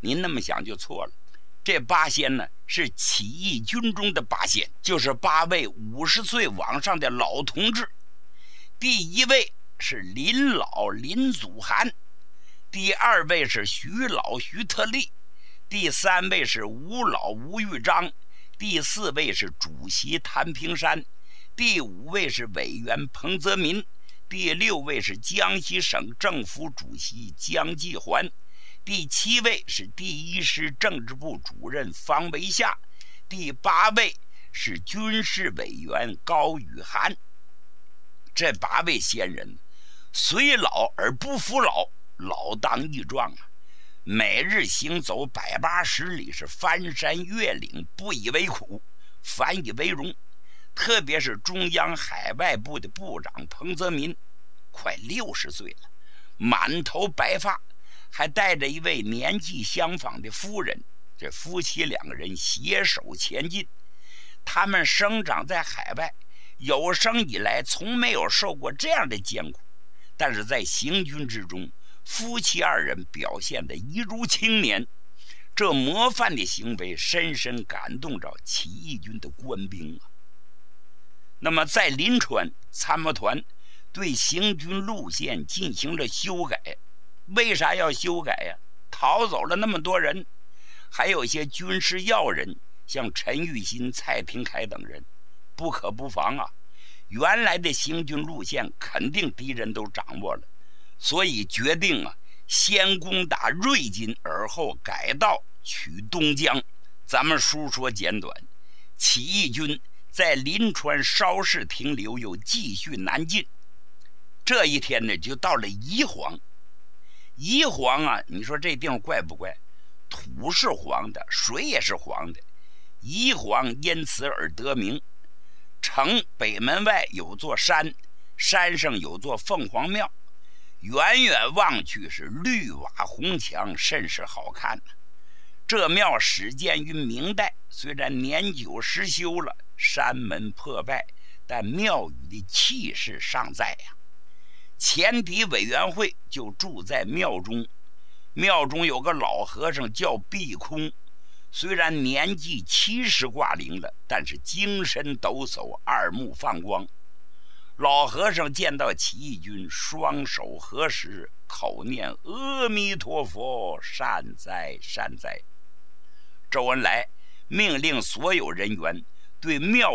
您那么想就错了。这八仙呢，是起义军中的八仙，就是8位50岁往上的老同志。第一位是林老林祖涵，第2位是徐老徐特立，第3位是吴老吴玉章，第4位是主席谭平山，第5位是委员彭泽民，第6位是江西省政府主席江继环，第7位是第1师政治部主任方维夏，第8位是军事委员高宇涵。这8位仙人虽老而不服老，老当益壮啊！每日行走180里，是翻山越岭，不以为苦，反以为荣。特别是中央海外部的部长彭泽民，快60岁了，满头白发，还带着一位年纪相仿的夫人。这夫妻2个人携手前进。他们生长在海外，有生以来从没有受过这样的艰苦，但是在行军之中，夫妻2人表现得一如青年，这模范的行为深深感动着起义军的官兵啊。那么在临川，参谋团对行军路线进行了修改。为啥要修改呀？逃走了那么多人，还有一些军事要人，像陈玉新、蔡廷锴等人，不可不防啊。原来的行军路线肯定敌人都掌握了，所以决定啊，先攻打瑞金，而后改道取东江。咱们书说简短，起义军在临川稍事停留，又继续南进。这一天呢，就到了宜黄。宜黄啊，你说这地方怪不怪？土是黄的，水也是黄的，宜黄因此而得名。城北门外有座山，山上有座凤凰庙，远远望去是绿瓦红墙，甚是好看。这庙始建于明代，虽然年久失修了，山门破败，但庙宇的气势尚在呀。前敌委员会就住在庙中，庙中有个老和尚叫毕空，虽然年纪70挂零了，但是精神抖擞，二目放光。老和尚见到起义军，双手合十，口念阿弥陀佛，善哉善哉。周恩来命令所有人员对庙